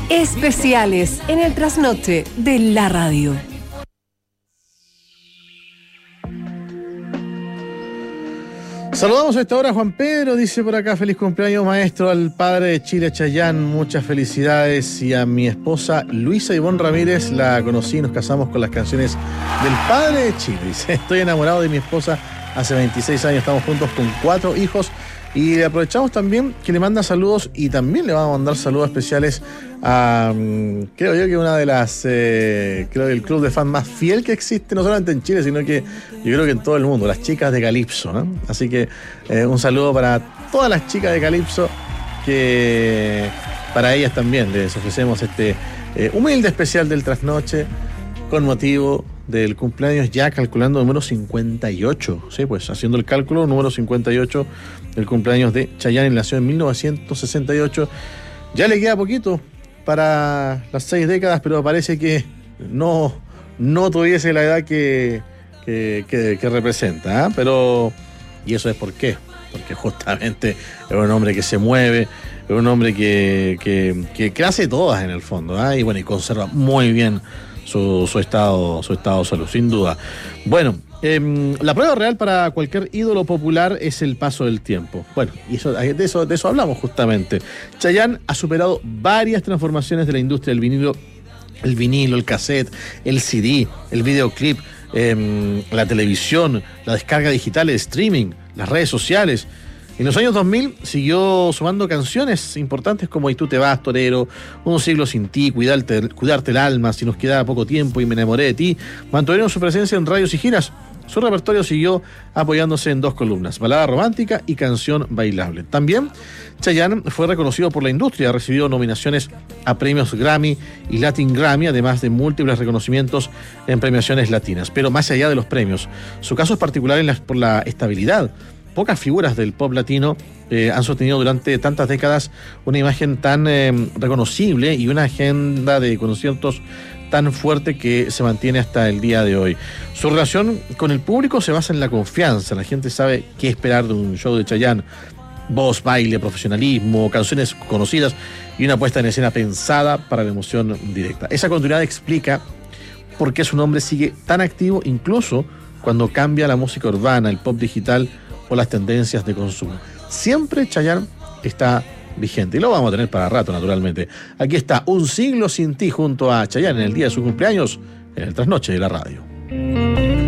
Especiales en el trasnoche de la radio. Saludamos a esta hora a Juan Pedro, dice por acá: feliz cumpleaños maestro, al padre de Chile, Chayanne, muchas felicidades, y a mi esposa Luisa Ivonne Ramírez, la conocí y nos casamos con las canciones del padre de Chile. Dice: estoy enamorado de mi esposa hace 26 años, estamos juntos con 4 hijos. Y aprovechamos también que le manda saludos, y también le vamos a mandar saludos especiales a, creo yo que una de las, creo que el club de fan más fiel que existe, no solamente en Chile, sino que yo creo que en todo el mundo, las chicas de Calypso, ¿no? Así que un saludo para todas las chicas de Calypso, que para ellas también les ofrecemos este humilde especial del trasnoche con motivo del cumpleaños, ya calculando número 58, sí, pues haciendo el cálculo, número 58, el cumpleaños de Chayanne. Nació en 1968, ya le queda poquito para las 6 décadas, pero parece que no tuviese la edad que representa, ¿eh? Pero, y eso es por qué, porque justamente es un hombre que se mueve, es un hombre que hace todas en el fondo, ¿eh? Y bueno, y conserva muy bien su estado de salud, sin duda. Bueno, la prueba real para cualquier ídolo popular es el paso del tiempo. Bueno, y de eso hablamos justamente. Chayanne ha superado varias transformaciones de la industria del vinilo, el cassette, el CD, el videoclip, la televisión, la descarga digital, el streaming, las redes sociales. En los años 2000 siguió sumando canciones importantes como Y tú te vas, torero, Un siglo sin ti, Cuidarte el alma, Si nos quedaba poco tiempo y Me enamoré de ti. Mantuvieron su presencia en radios y giras. Su repertorio siguió apoyándose en 2 columnas: balada romántica y canción bailable. También Chayanne fue reconocido por la industria, ha recibido nominaciones a premios Grammy y Latin Grammy, además de múltiples reconocimientos en premiaciones latinas. Pero más allá de los premios, su caso es particular por la estabilidad. Pocas figuras del pop latino han sostenido durante tantas décadas una imagen tan reconocible y una agenda de conciertos tan fuerte que se mantiene hasta el día de hoy. Su relación con el público se basa en la confianza. La gente sabe qué esperar de un show de Chayanne: voz, baile, profesionalismo, canciones conocidas y una puesta en escena pensada para la emoción directa. Esa continuidad explica por qué su nombre sigue tan activo, incluso cuando cambia la música urbana, el pop digital o las tendencias de consumo. Siempre Chayanne está vigente, y lo vamos a tener para rato, naturalmente. Aquí está Un siglo sin ti junto a Chayanne en el día de su cumpleaños, en el trasnoche de la radio.